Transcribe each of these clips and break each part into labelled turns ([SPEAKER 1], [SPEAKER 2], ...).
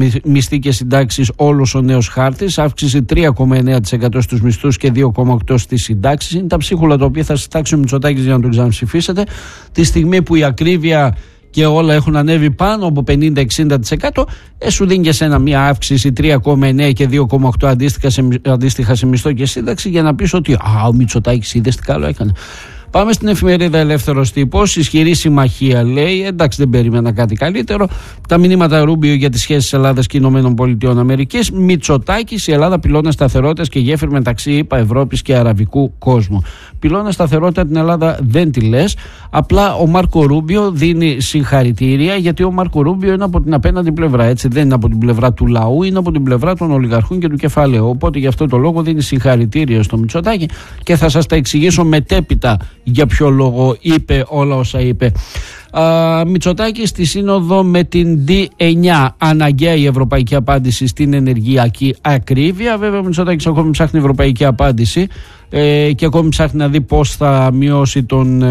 [SPEAKER 1] μισθοί και συντάξεις όλος ο νέος χάρτης, αύξηση 3,9% στους μισθούς και 2,8% στις συντάξεις. Είναι τα ψίχουλα τα οποία θα συντάξει ο Μητσοτάκης για να τον ξαναψηφίσετε, τη στιγμή που η ακρίβεια και όλα έχουν ανέβει πάνω από 50-60%, σου δίνει και σένα μια αύξηση 3,9 και 2,8 αντίστοιχα σε μισθό και σύνταξη, για να πεις ότι ο Μητσοτάκης είδες τι καλό έκανε. Πάμε στην εφημερίδα Ελεύθερος Τύπος. Ισχυρή συμμαχία, λέει. Εντάξει, δεν περίμενα κάτι καλύτερο. Τα μηνύματα Ρούμπιο για τις σχέσεις Ελλάδας και ΗΠΑ. Μητσοτάκης, η Ελλάδα πυλώνα σταθερότητας και γέφυρ μεταξύ ΗΠΑ, Ευρώπης και αραβικού κόσμου. Πυλώνα σταθερότητα την Ελλάδα δεν τη λες. Απλά ο Μάρκο Ρούμπιο δίνει συγχαρητήρια, γιατί ο Μάρκο Ρούμπιο είναι από την απέναντι πλευρά. Έτσι, δεν είναι από την πλευρά του λαού, είναι από την πλευρά των ολιγαρχών και του κεφαλαίου. Οπότε γι' αυτό το λόγο δίνει συγχαρητήρια στο Μητσοτάκη και θα σας τα εξηγήσω μετέπειτα για ποιο λόγο είπε όλα όσα είπε. Μητσοτάκη στη σύνοδο με την D9, αναγκαία η ευρωπαϊκή απάντηση στην ενεργειακή ακρίβεια. Βέβαια ο Μητσοτάκης ακόμη ψάχνει ευρωπαϊκή απάντηση και ακόμη ψάχνει να δει πώς θα μειώσει τον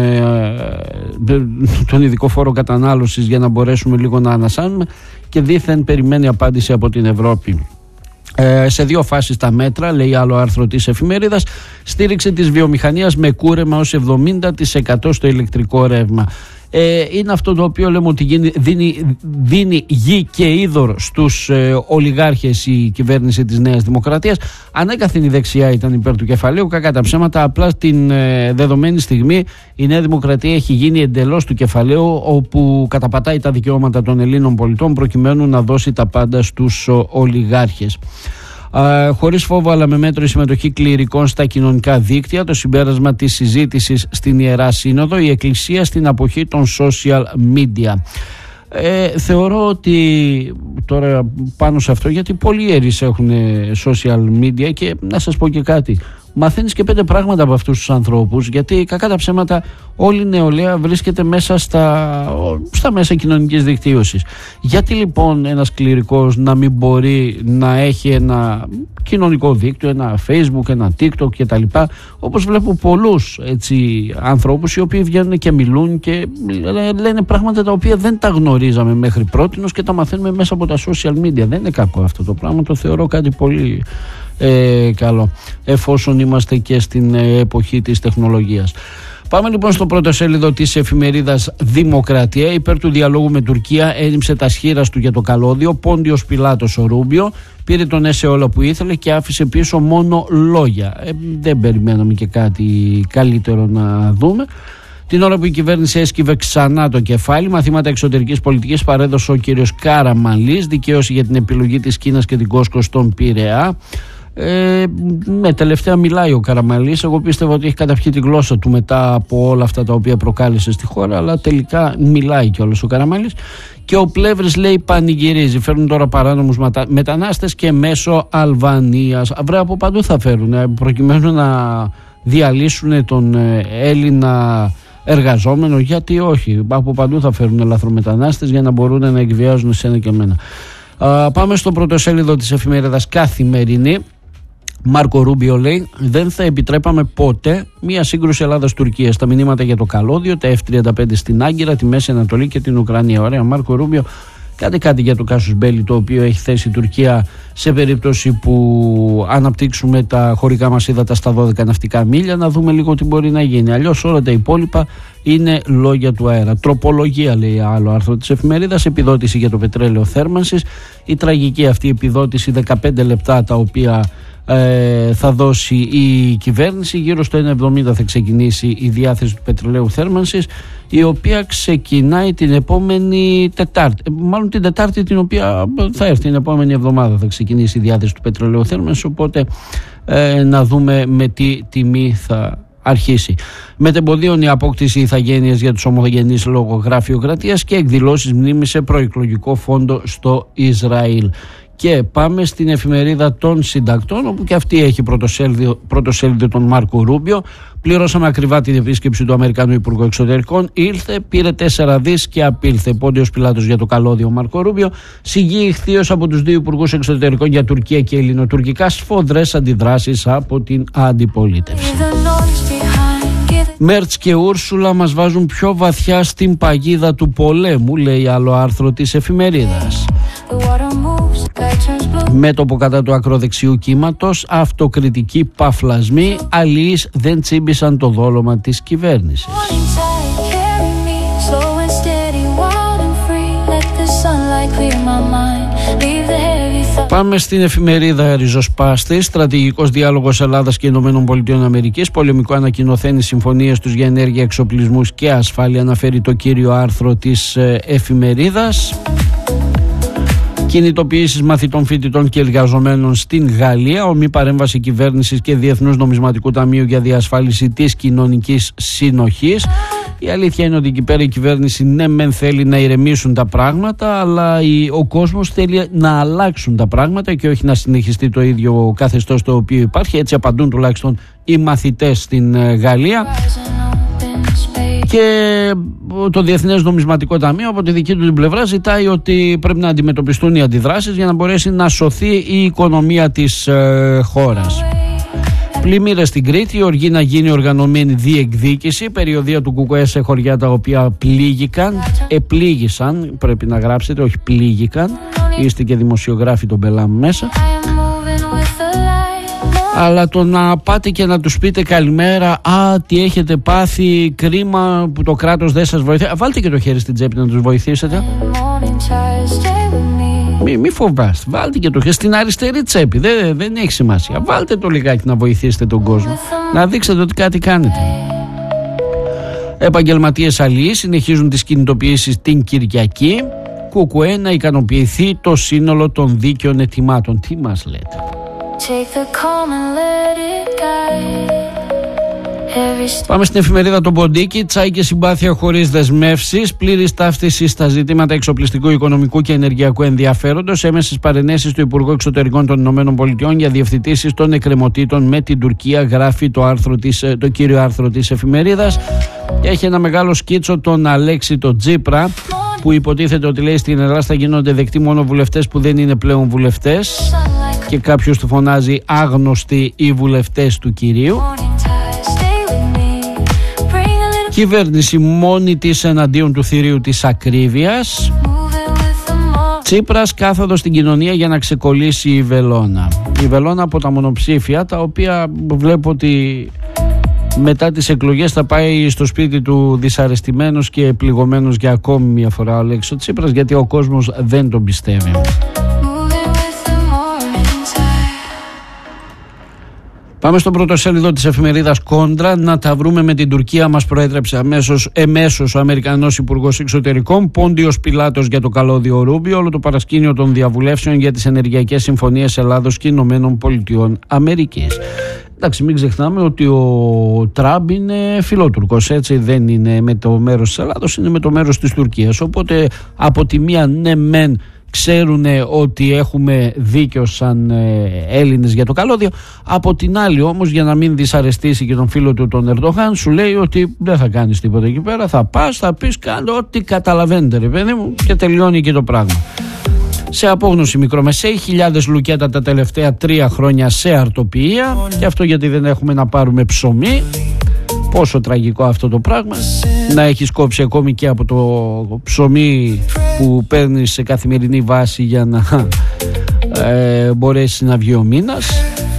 [SPEAKER 1] ειδικό φόρο κατανάλωσης για να μπορέσουμε λίγο να ανασάνουμε, και δήθεν περιμένει απάντηση από την Ευρώπη. Σε δύο φάσεις τα μέτρα, λέει άλλο άρθρο της εφημερίδας. Στήριξη της βιομηχανίας με κούρεμα ως 70% στο ηλεκτρικό ρεύμα. Είναι αυτό το οποίο λέμε ότι δίνει γη και είδωρ στους ολιγάρχες η κυβέρνηση της Νέας Δημοκρατίας. Ανέκαθεν η δεξιά ήταν υπέρ του κεφαλαίου, κακά τα ψέματα. Απλά την δεδομένη στιγμή η Νέα Δημοκρατία έχει γίνει εντελώς του κεφαλαίου, όπου καταπατάει τα δικαιώματα των Ελλήνων πολιτών προκειμένου να δώσει τα πάντα στους ολιγάρχες. Χωρίς φόβο αλλά με μέτρο η συμμετοχή κληρικών στα κοινωνικά δίκτυα, το συμπέρασμα της συζήτησης στην Ιερά Σύνοδο, η Εκκλησία στην αποχή των social media. Θεωρώ ότι τώρα πάνω σε αυτό, γιατί πολλοί ιερείς έχουν social media, και να σας πω και κάτι, μαθαίνεις και 5 πράγματα από αυτούς τους ανθρώπους, γιατί κακά τα ψέματα όλη η νεολαία βρίσκεται μέσα στα μέσα κοινωνικής δικτύωσης. Γιατί λοιπόν ένας κληρικός να μην μπορεί να έχει ένα κοινωνικό δίκτυο, ένα Facebook, ένα TikTok κτλ, όπως βλέπω πολλούς ανθρώπους οι οποίοι βγαίνουν και μιλούν και λένε πράγματα τα οποία δεν τα γνωρίζαμε μέχρι πρότινος και τα μαθαίνουμε μέσα από τα social media. Δεν είναι κακό αυτό το πράγμα, το θεωρώ κάτι πολύ καλό, εφόσον είμαστε και στην εποχή της τεχνολογίας. Πάμε λοιπόν στο πρώτο σέλιδο της εφημερίδας Δημοκρατία. Υπέρ του διαλόγου με Τουρκία, ένιψε τα σχήρας του για το καλώδιο. Πόντιος Πιλάτος ο Ρούμπιο, πήρε τον ΕΣΕ όλα που ήθελε και άφησε πίσω μόνο λόγια. Δεν περιμέναμε και κάτι καλύτερο να δούμε. Την ώρα που η κυβέρνηση έσκυβε ξανά το κεφάλι, μαθήματα εξωτερικής πολιτικής παρέδωσε ο κύριος Καραμανλής, δικαίωση για την επιλογή της Κίνας και την Κόσκο στον Πειραιά. Τελευταία μιλάει ο Καραμανλής. Εγώ πίστευα ότι έχει καταπιεί τη γλώσσα του μετά από όλα αυτά τα οποία προκάλεσε στη χώρα, αλλά τελικά μιλάει κιόλας ο Καραμανλής. Και ο Πλεύρης, λέει, πανηγυρίζει. Φέρνουν τώρα παράνομους μετανάστες και μέσω Αλβανίας. Από παντού θα φέρουν, προκειμένου να διαλύσουν τον Έλληνα εργαζόμενο. Γιατί όχι, από παντού θα φέρουν λαθρομετανάστες για να μπορούν να εκβιάζουν εσένα και εμένα. Πάμε στο πρωτοσέλιδο της εφημερίδας Καθημερινή. Μάρκο Ρούμπιο, λέει, δεν θα επιτρέπαμε ποτέ μια σύγκρουση Ελλάδας-Τουρκίας. Τα μηνύματα για το καλώδιο, τα F-35 στην Άγκυρα, τη Μέση Ανατολή και την Ουκρανία. Ωραία, Μάρκο Ρούμπιο. Κάτι για το κάσους μπέλι, το οποίο έχει θέσει η Τουρκία σε περίπτωση που αναπτύξουμε τα χωρικά μας ύδατα στα 12 ναυτικά μίλια, να δούμε λίγο τι μπορεί να γίνει. Αλλιώς όλα τα υπόλοιπα είναι λόγια του αέρα. Τροπολογία, λέει άλλο άρθρο της εφημερίδας, επιδότηση για το πετρέλαιο θέρμανσης. Η τραγική αυτή επιδότηση 15 λεπτά τα οποία θα δώσει η κυβέρνηση, γύρω στο 1,70 θα ξεκινήσει η διάθεση του πετρελαίου θέρμανσης, η οποία ξεκινάει την επόμενη Τετάρτη, μάλλον την Τετάρτη την οποία θα έρθει την επόμενη εβδομάδα θα ξεκινήσει η διάθεση του πετρελαίου θέρμανσης, οπότε να δούμε με τι τιμή θα αρχίσει. Μετεμποδίων η απόκτηση ηθαγένειας για τους ομογενείς λόγω γραφειοκρατίας και εκδηλώσεις μνήμης σε προεκλογικό φόντο στο Ισραήλ. Και πάμε στην εφημερίδα των συντακτών, όπου και αυτή έχει πρωτοσέλιδο τον Μάρκο Ρούμπιο. Πληρώσαμε ακριβά την επίσκεψη του Αμερικανού Υπουργού Εξωτερικών. Ήρθε, πήρε 4 δις και απήλθε. Πόντιος Πιλάτος για το καλώδιο Μάρκο Ρούμπιο. Συγγεί ηχθείως από τους δύο Υπουργούς Εξωτερικών για Τουρκία και ελληνοτουρκικά. Σφοδρές αντιδράσεις από την αντιπολίτευση. Μέρτς και Ούρσουλα μας βάζουν πιο βαθιά στην παγίδα του πολέμου, λέει άλλο άρθρο της εφημερίδας. μέτωπο κατά του ακροδεξιού κύματος, αυτοκριτικοί παφλασμοί, αλλοίς δεν τσίμπησαν το δόλωμα της κυβέρνησης. Πάμε στην εφημερίδα Ριζοσπάστη. Στρατηγικός διάλογος Ελλάδας και Ηνωμένων Πολιτειών Αμερικής. Πολεμικό ανακοινωθένει συμφωνίες τους για ενέργεια, εξοπλισμούς και ασφάλεια, αναφέρει το κύριο άρθρο της εφημερίδας. Κινητοποιήσεις μαθητών, φοιτητών και εργαζομένων στην Γαλλία. Ομή παρέμβαση κυβέρνησης και Διεθνούς Νομισματικού Ταμείου για διασφάλιση της κοινωνικής συνοχής. Η αλήθεια είναι ότι εκεί πέρα η κυβέρνηση ναι μεν θέλει να ηρεμήσουν τα πράγματα, αλλά ο κόσμος θέλει να αλλάξουν τα πράγματα και όχι να συνεχιστεί το ίδιο καθεστώς το οποίο υπάρχει. Έτσι απαντούν τουλάχιστον οι μαθητές στην Γαλλία. Και το Διεθνές Νομισματικό Ταμείο από τη δική του την πλευρά ζητάει ότι πρέπει να αντιμετωπιστούν οι αντιδράσεις για να μπορέσει να σωθεί η οικονομία της χώρας. Πλημμύρες στην Κρήτη, οργή να γίνει οργανωμένη διεκδίκηση. Περιοδία του ΚΚΕ σε χωριά τα οποία επλήγησαν, πρέπει να γράψετε, όχι πλήγηκαν. Είστε και δημοσιογράφοι, τον πελάμε μέσα. Αλλά το να πάτε και να τους πείτε καλημέρα, τι έχετε πάθει, κρίμα που το κράτος δεν σας βοηθάει. Βάλτε και το χέρι στην τσέπη να τους βοηθήσετε. Μη φοβάστε, βάλτε και το χέρι στην αριστερή τσέπη, δεν έχει σημασία. Βάλτε το λιγάκι να βοηθήσετε τον κόσμο, να δείξετε ότι κάτι κάνετε. Επαγγελματίες αλλοίς συνεχίζουν τις κινητοποιήσεις την Κυριακή. ΚΚΕ να ικανοποιηθεί το σύνολο των δίκαιων αιτημάτων. Τι μας λέτε? Πάμε στην εφημερίδα Το Ποντίκι. Τσάι και συμπάθεια χωρίς δεσμεύσεις. Πλήρης ταύτιση στα ζητήματα εξοπλιστικού, οικονομικού και ενεργειακού ενδιαφέροντος. Έμεσες παρενέσεις του Υπουργού Εξωτερικών των ΗΠΑ για διευθετήσεις των εκκρεμωτήτων με την Τουρκία, γράφει το κύριο άρθρο της εφημερίδας. Έχει ένα μεγάλο σκίτσο τον Αλέξη τον Τσίπρα, που υποτίθεται ότι λέει στην Ελλάδα θα γίνονται δεκτοί μόνο βουλευτές που δεν είναι πλέον βουλευτές. Και κάποιος του φωνάζει άγνωστοι οι βουλευτές του κυρίου. Κυβέρνηση μόνη της εναντίον του θηρίου της ακρίβειας. Τσίπρας κάθοδος στην κοινωνία για να ξεκολλήσει η βελόνα. Η βελόνα από τα μονοψήφια, τα οποία βλέπω ότι μετά τις εκλογές θα πάει στο σπίτι του δυσαρεστημένος και πληγωμένος για ακόμη μια φορά ο Αλέξης Τσίπρας, γιατί ο κόσμος δεν τον πιστεύει. Πάμε στο πρωτοσέλιδο της εφημερίδας Κόντρα. Να τα βρούμε με την Τουρκία, μας προέτρεψε εμέσως ο Αμερικανός Υπουργός Εξωτερικών. Πόντιος Πιλάτος για το καλώδιο Ρούμπιο. Όλο το παρασκήνιο των διαβουλεύσεων για τις ενεργειακές συμφωνίες Ελλάδος και Ηνωμένων Πολιτειών Αμερικής. Εντάξει, μην ξεχνάμε ότι ο Τραμπ είναι φιλότουρκος, έτσι, δεν είναι με το μέρος της Ελλάδος, είναι με το μέρος της Τουρκίας. Οπότε από τη μία ναι μεν ξέρουν ότι έχουμε δίκιο σαν Έλληνες για το καλώδιο. Από την άλλη όμως, για να μην δυσαρεστήσει και τον φίλο του τον Ερντογάν, σου λέει ότι δεν θα κάνεις τίποτα εκεί πέρα, θα πας, θα πεις, κάνω ό,τι καταλαβαίνετε ρε παιδί μου, και τελειώνει εκεί το πράγμα. Σε απόγνωση μικρομεσαίοι, χιλιάδες λουκέτα τα τελευταία 3 χρόνια σε αρτοποιία, και αυτό γιατί δεν έχουμε να πάρουμε ψωμί. Πόσο τραγικό αυτό το πράγμα, να έχεις κόψει ακόμη και από το ψωμί που παίρνεις σε καθημερινή βάση για να μπορέσει να βγει ο μήνας.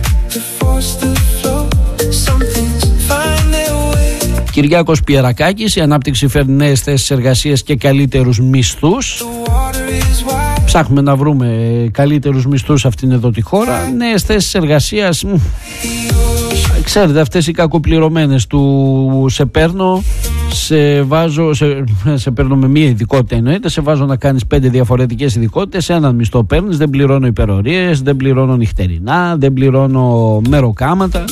[SPEAKER 1] Κυριάκος Πιερακάκης, η ανάπτυξη φέρνει νέες θέσεις εργασίας και καλύτερους μισθούς. Ψάχνουμε να βρούμε καλύτερους μισθούς αυτήν εδώ τη χώρα. Νέες θέσεις εργασίας, ξέρετε, αυτές οι κακοπληρωμένες του σε παίρνω, σε παίρνω με μία ειδικότητα εννοείται, σε βάζω να κάνεις 5 διαφορετικές ειδικότητες, έναν μισθό παίρνεις, δεν πληρώνω υπερορίες, δεν πληρώνω νυχτερινά, δεν πληρώνω μεροκάματα,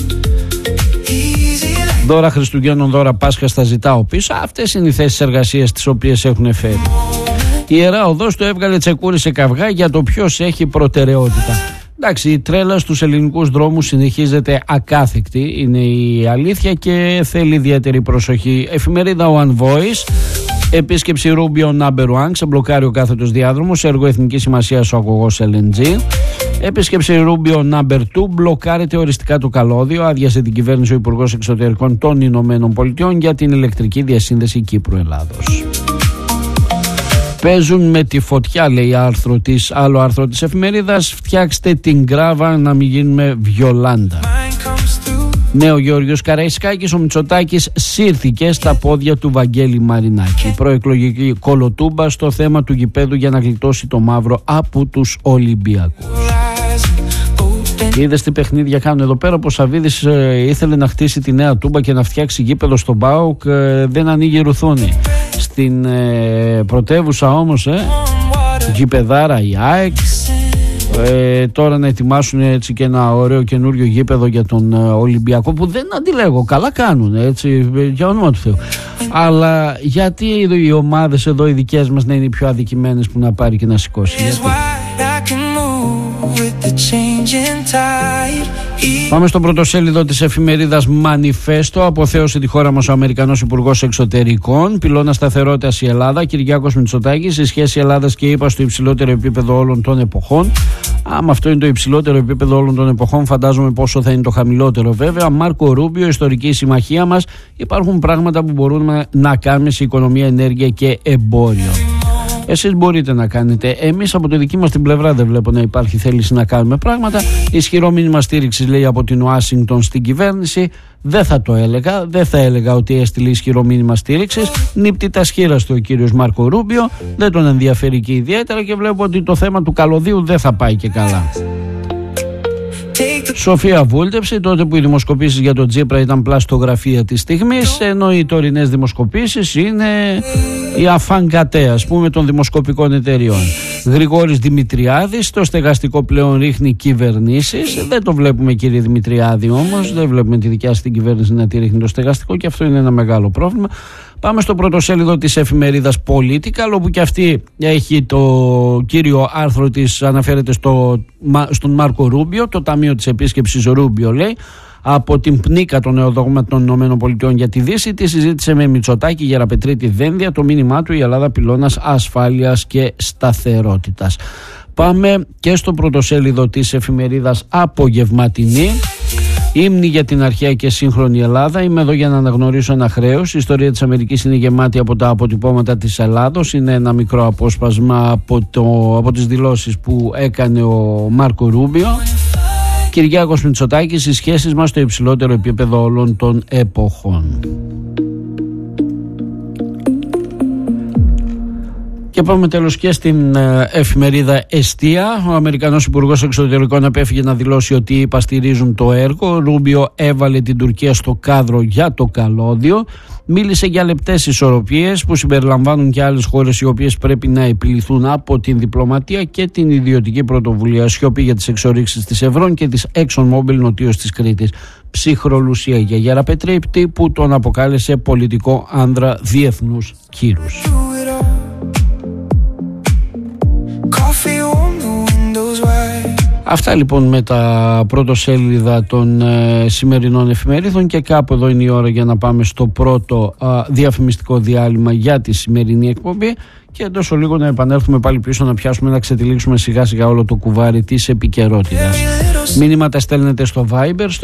[SPEAKER 1] δώρα Χριστουγέννων, δώρα Πάσχα στα ζητάω πίσω. Αυτές είναι οι θέσεις εργασίας τις οποίες έχουν φέρει. Η Ιερά Οδός του έβγαλε τσεκούρι σε καυγά για το ποιος έχει προτεραιότητα. Εντάξει, η τρέλα στους ελληνικούς δρόμους συνεχίζεται ακάθεκτη, είναι η αλήθεια, και θέλει ιδιαίτερη προσοχή. Εφημερίδα One Voice. Επίσκεψη Ρούμπιο Number 1, ξεμπλοκάρει ο κάθετος διάδρομος, έργο εθνικής σημασίας ο αγωγός LNG. Επίσκεψη Ρούμπιο Number 2, μπλοκάρεται οριστικά το καλώδιο, άδειασε την κυβέρνηση ο Υπουργός Εξωτερικών των Ηνωμένων Πολιτειών για την ηλεκτρική διασύνδεση Κύπρου-Ελλάδος. Παίζουν με τη φωτιά, λέει άλλο άρθρο της εφημερίδας. Φτιάξτε την γκράβα να μην γίνουμε Βιολάντα. Ναι, ο Γεώργιος Καραϊσκάκης, ο Μητσοτάκης σύρθηκε στα πόδια του Βαγγέλη Μαρινάκη. Προεκλογική κολοτούμπα στο θέμα του γηπέδου για να γλιτώσει το μαύρο από τους Ολυμπιακούς. Είδες τι παιχνίδια κάνουν εδώ πέρα. Ο Σαββίδης ήθελε να χτίσει τη νέα τούμπα και να φτιάξει γήπεδο στον ΠΑΟΚ, δεν ανοίγει ρουθούνη. Στην πρωτεύουσα όμως γηπεδάρα η ΑΕΚ. Τώρα να ετοιμάσουν έτσι και ένα ωραίο καινούριο γήπεδο για τον Ολυμπιακό, που δεν αντιλέγω, καλά κάνουν έτσι, για όνομα του Θεού. Αλλά γιατί οι ομάδες εδώ οι δικές μας να είναι οι πιο αδικημένες που να πάρει και να σηκώσει? Πάμε στο πρωτοσέλιδο της εφημερίδας Μανιφέστο. Αποθέωσε τη χώρα μας ο Αμερικανός Υπουργός Εξωτερικών. Πυλώνα σταθερότητας η Ελλάδα. Κυριάκος Μητσοτάκης. Η σχέση Ελλάδας και ΗΠΑ στο υψηλότερο επίπεδο όλων των εποχών. Άμα αυτό είναι το υψηλότερο επίπεδο όλων των εποχών, φαντάζομαι πόσο θα είναι το χαμηλότερο βέβαια. Μάρκο Ρούμπιο, ιστορική συμμαχία μας. Υπάρχουν πράγματα που μπορούμε να κάνουμε σε οικονομία, ενέργεια και εμπόριο. Εσείς μπορείτε να κάνετε. Εμείς από τη δική μας την πλευρά δεν βλέπω να υπάρχει θέληση να κάνουμε πράγματα. Ισχυρό μήνυμα στήριξης, λέει, από την Ουάσιγκτον στην κυβέρνηση. Δεν θα το έλεγα. Δεν θα έλεγα ότι έστειλε ισχυρό μήνυμα στήριξης. Νύπτει τα σχήρας του ο κύριος Μάρκο Ρούμπιο. Δεν τον ενδιαφέρει και ιδιαίτερα και βλέπω ότι το θέμα του καλωδίου δεν θα πάει και καλά. Σοφία βούλτεψη τότε που οι δημοσκοπήσεις για τον Τσίπρα ήταν πλαστογραφία της στιγμής, ενώ οι τωρινές δημοσκοπήσεις είναι η αφανκατέ, ας πούμε, των δημοσκοπικών εταιριών. Γρηγόρης Δημητριάδης, το στεγαστικό πλέον ρίχνει κυβερνήσεις. Δεν το βλέπουμε, κύριε Δημητριάδη, όμως. Δεν βλέπουμε τη δικιά σας την κυβέρνηση να τη ρίχνει το στεγαστικό και αυτό είναι ένα μεγάλο πρόβλημα. Πάμε στο πρωτοσέλιδο της εφημερίδας Political, όπου και αυτή έχει το κύριο άρθρο της, αναφέρεται στον Μάρκο Ρούμπιο, το ταμείο της επίσκεψης Ρούμπιο, λέει. Από την πνίκα των νεοδογμάτων των ΗΠΑ για τη Δύση, τη συζήτησε με Μητσοτάκη, Γεραπετρίτη, Δένδια. Το μήνυμά του: η Ελλάδα πυλώνας ασφάλειας και σταθερότητας. Πάμε και στο πρωτοσέλιδο της εφημερίδας Απογευματινή. Ύμνη για την αρχαία και σύγχρονη Ελλάδα. Είμαι εδώ για να αναγνωρίσω ένα χρέος. Η ιστορία της Αμερικής είναι γεμάτη από τα αποτυπώματα της Ελλάδος. Είναι ένα μικρό απόσπασμα από τις δηλώσεις που έκανε ο Μάρκο Ρούμπιο. Κυριάκος Μητσοτάκης, οι σχέσεις μας στο υψηλότερο επίπεδο όλων των εποχών. Και πάμε τέλος και στην εφημερίδα Εστία. Ο Αμερικανός Υπουργός Εξωτερικών απέφυγε να δηλώσει ότι υποστηρίζουν το έργο. Ρούμπιο έβαλε την Τουρκία στο κάδρο για το καλώδιο. Μίλησε για λεπτές ισορροπίες που συμπεριλαμβάνουν και άλλες χώρες οι οποίες πρέπει να επιληθούν από την διπλωματία και την ιδιωτική πρωτοβουλία. Σιωπή για τις εξορίξεις της Ευρών και της ExxonMobil νοτίως της Κρήτης. Ψυχρολουσία για Γεραπετρίτη, που τον αποκάλεσε πολιτικό άνδρα διεθνούς κύρους. Αυτά λοιπόν με τα πρωτοσέλιδα των σημερινών εφημερίδων, και κάπου εδώ είναι η ώρα για να πάμε στο πρώτο διαφημιστικό διάλειμμα για τη σημερινή εκπομπή και εντός λίγο να επανέλθουμε πάλι πίσω να πιάσουμε, να ξετυλίξουμε σιγά σιγά όλο το κουβάρι της επικαιρότητας. Μήνυματα στέλνετε στο Viber στο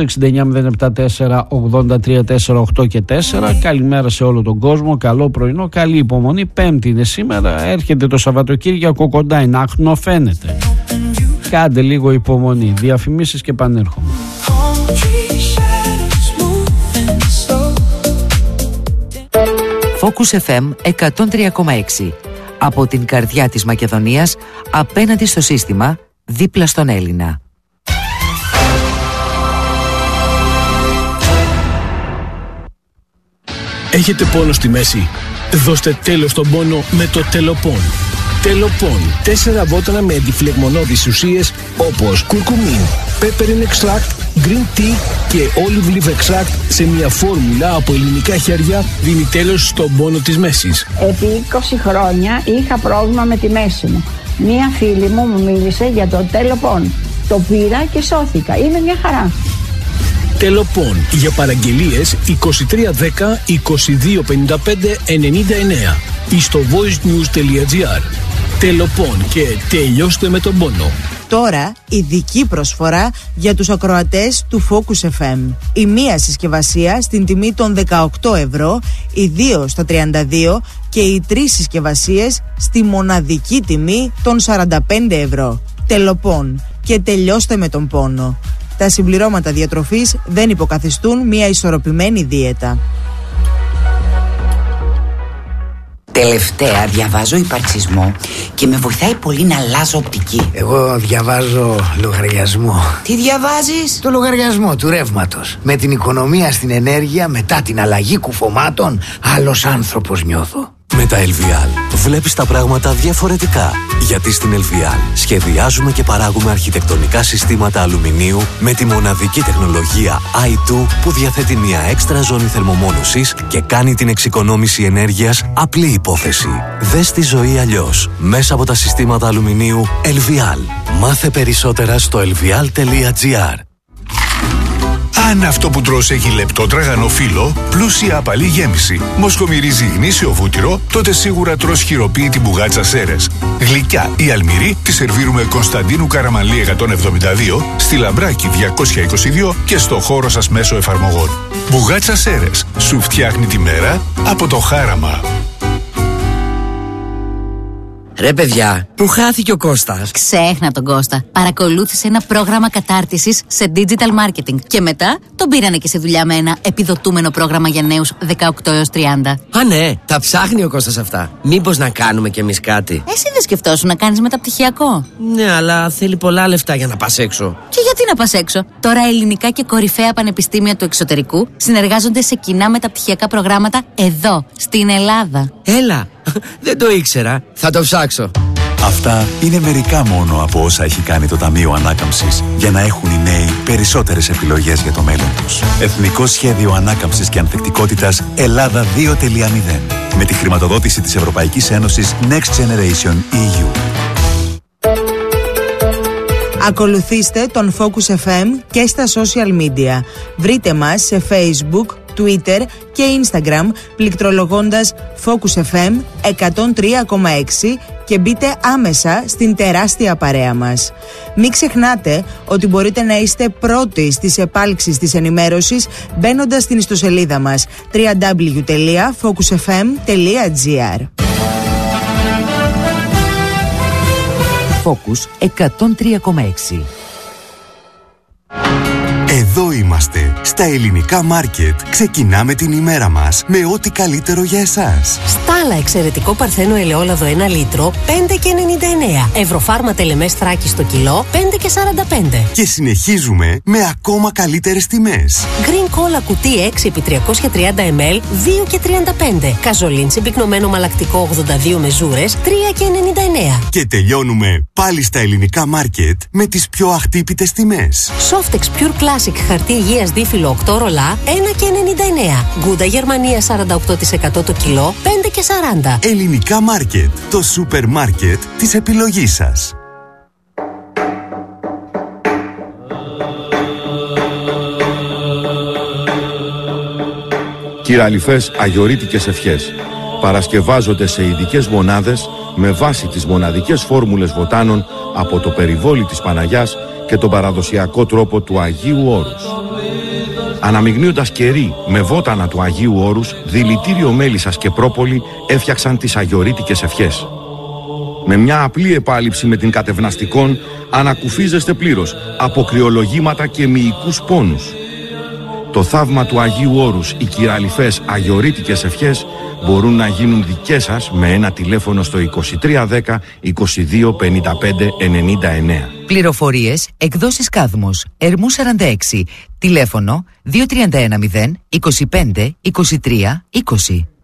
[SPEAKER 1] 69074834 και 4. Καλημέρα σε όλο τον κόσμο, καλό πρωινό, καλή υπομονή. Πέμπτη είναι σήμερα, έρχεται το Σαββατοκύριακο κοντά, είναι άχνο φαίνεται. Κάντε λίγο υπομονή, διαφημίσεις και επανέρχομαι.
[SPEAKER 2] Focus FM 103,6. Από την καρδιά της Μακεδονίας, απέναντι στο σύστημα, δίπλα στον Έλληνα.
[SPEAKER 3] Έχετε πόνο στη μέση? Δώστε τέλος στον πόνο με το Τελοπών. Τελοπών. 4 βότανα με αντιφλεγμονώδεις ουσίες όπως κουρκουμίν, peppermint extract, green tea και olive leaf extract σε μια φόρμουλα από ελληνικά χέρια δίνει τέλος στον πόνο της μέσης.
[SPEAKER 4] Επί 20 χρόνια είχα πρόβλημα με τη μέση μου. Μία φίλη μου μίλησε για το Τελοπών. Το πήρα και σώθηκα. Είναι μια χαρά.
[SPEAKER 3] Τελοπών. Για παραγγελίες 2310 2255 99 ή στο voicenews.gr. Τελοπών και τελειώστε με τον πόνο.
[SPEAKER 5] Τώρα ειδική προσφορά για τους ακροατές του Focus FM. Η μία συσκευασία στην τιμή των 18 ευρώ, οι δύο στα 32 και οι τρεις συσκευασίες στη μοναδική τιμή των 45 ευρώ. Τελοπών και τελειώστε με τον πόνο. Τα συμπληρώματα διατροφής δεν υποκαθιστούν μια ισορροπημένη δίαιτα.
[SPEAKER 6] Τελευταία διαβάζω υπαρξισμό και με βοηθάει πολύ να αλλάζω οπτική.
[SPEAKER 7] Εγώ διαβάζω λογαριασμό.
[SPEAKER 6] Τι διαβάζεις?
[SPEAKER 7] Το λογαριασμό του ρεύματος. Με την οικονομία στην ενέργεια μετά την αλλαγή κουφωμάτων, άλλος άνθρωπος νιώθω.
[SPEAKER 8] Με τα LVL βλέπεις τα πράγματα διαφορετικά. Γιατί στην LVL σχεδιάζουμε και παράγουμε αρχιτεκτονικά συστήματα αλουμινίου με τη μοναδική τεχνολογία i2 που διαθέτει μια έξτρα ζώνη θερμομόνωσης και κάνει την εξοικονόμηση ενέργειας απλή υπόθεση. Δες τη ζωή αλλιώς μέσα από τα συστήματα αλουμινίου LVL. Μάθε περισσότερα στο lvl.gr.
[SPEAKER 9] Αν αυτό που τρως έχει λεπτό τραγανό φύλλο, πλούσια απαλή γέμιση, μοσχομυρίζει γνήσιο βούτυρο, τότε σίγουρα τρως χειροποίητη μπουγάτσα Σέρες. Γλυκιά ή αλμυρή τη σερβίρουμε Κωνσταντίνου Καραμανλή 172, στη Λαμπράκη 222 και στο χώρο σας μέσω εφαρμογών. Μπουγάτσα Σέρες, σου φτιάχνει τη μέρα από το χάραμα.
[SPEAKER 10] Ρε παιδιά, που χάθηκε ο Κώστας?
[SPEAKER 11] Ξέχνα τον Κώστα. Παρακολούθησε ένα πρόγραμμα κατάρτισης σε digital marketing και μετά τον πήρανε και σε δουλειά με ένα επιδοτούμενο πρόγραμμα για νέους 18 έως 30.
[SPEAKER 10] Α, ναι, τα ψάχνει ο Κώστας αυτά. Μήπως να κάνουμε κι εμείς κάτι?
[SPEAKER 11] Εσύ δεν σκεφτόσουν να κάνεις μεταπτυχιακό?
[SPEAKER 10] Ναι, αλλά θέλει πολλά λεφτά για να πας έξω.
[SPEAKER 11] Και γιατί να πας έξω? Τώρα ελληνικά και κορυφαία πανεπιστήμια του εξωτερικού συνεργάζονται σε κοινά μεταπτυχιακά προγράμματα εδώ, στην Ελλάδα.
[SPEAKER 10] Έλα, δεν το ήξερα. Θα το ψάξω.
[SPEAKER 12] Αυτά είναι μερικά μόνο από όσα έχει κάνει το Ταμείο Ανάκαμψης για να έχουν οι νέοι περισσότερες επιλογές για το μέλλον τους. Εθνικό Σχέδιο Ανάκαμψης και Ανθεκτικότητας Ελλάδα 2.0 με τη χρηματοδότηση της Ευρωπαϊκής Ένωσης Next Generation EU.
[SPEAKER 5] Ακολουθήστε τον Focus FM και στα social media. Βρείτε μας σε Facebook, Twitter και Instagram πληκτρολογώντας Focus FM 103,6 και μπείτε άμεσα στην τεράστια παρέα μας. Μην ξεχνάτε ότι μπορείτε να είστε πρώτοι στις επάλξεις της ενημέρωσης μπαίνοντας στην ιστοσελίδα μας www.focusfm.gr.
[SPEAKER 2] Focus 103,6.
[SPEAKER 13] Εδώ είμαστε, στα ελληνικά μάρκετ. Ξεκινάμε την ημέρα μας με ό,τι καλύτερο για εσάς.
[SPEAKER 14] Στάλα εξαιρετικό παρθένο ελαιόλαδο 1 λίτρο, 5,99. Ευρωφάρμα τελεμές Θράκη στο κιλό, 5,45.
[SPEAKER 13] Και συνεχίζουμε με ακόμα καλύτερες τιμές.
[SPEAKER 14] Green Cola κουτί 6x330 ml, 2,35. Καζολίν συμπυκνωμένο μαλακτικό 82 μεζούρες, 3,99.
[SPEAKER 13] Και τελειώνουμε πάλι στα ελληνικά μάρκετ με τις πιο αχτύπητες τιμές.
[SPEAKER 14] Softex Pure Classic χαρτί υγείας δίφυλλο 8 ρολά, 1,99. Γκούντα Γερμανία 48% το κιλό, 5,40.
[SPEAKER 13] Ελληνικά μάρκετ, το σούπερ μάρκετ της επιλογής σας.
[SPEAKER 15] Κυραλιφές αγιορείτικες ευχές παρασκευάζονται σε ειδικές μονάδες με βάση τις μοναδικές φόρμουλες βοτάνων από το περιβόλι της Παναγιάς και τον παραδοσιακό τρόπο του Αγίου Όρους. Αναμειγνύοντας κερί με βότανα του Αγίου Όρους, δηλητήριο μέλισσας και πρόπολη έφτιαξαν τις αγιορείτικες ευχές. Με μια απλή επάλυψη με την κατευναστικών ανακουφίζεστε πλήρως από κρυολογήματα και μυϊκούς πόνους. Το θαύμα του Αγίου Όρους, οι κυραλιφές αγιορείτικες ευχές μπορούν να γίνουν δικές σας με ένα τηλέφωνο στο 2310 22 55 99.
[SPEAKER 2] Πληροφορίες, εκδόσεις Κάδμος, Ερμού 46, τηλέφωνο 2310 25 23 20.